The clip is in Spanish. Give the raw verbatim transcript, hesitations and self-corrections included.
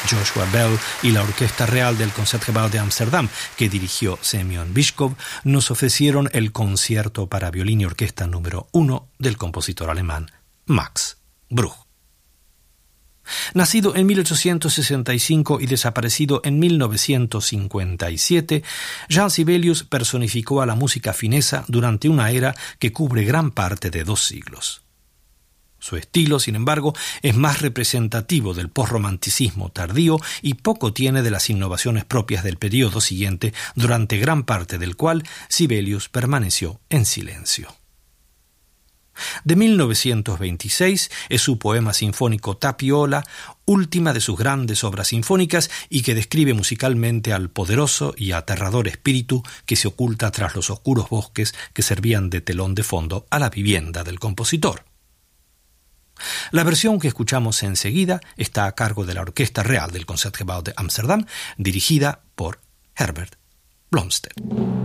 Joshua Bell y la Orquesta Real del Concertgebouw de Ámsterdam, que dirigió Semyon Bychkov, nos ofrecieron el concierto para violín y orquesta número uno del compositor alemán Max Bruch. Nacido en mil ochocientos sesenta y cinco y desaparecido en mil novecientos cincuenta y siete, Jean Sibelius personificó a la música finesa durante una era que cubre gran parte de dos siglos. Su estilo, sin embargo, es más representativo del posromanticismo tardío y poco tiene de las innovaciones propias del periodo siguiente, durante gran parte del cual Sibelius permaneció en silencio. De mil novecientos veintiséis es su poema sinfónico Tapiola, última de sus grandes obras sinfónicas y que describe musicalmente al poderoso y aterrador espíritu que se oculta tras los oscuros bosques que servían de telón de fondo a la vivienda del compositor. La versión que escuchamos enseguida está a cargo de la Orquesta Real del Concertgebouw de Ámsterdam, dirigida por Herbert Blomstedt.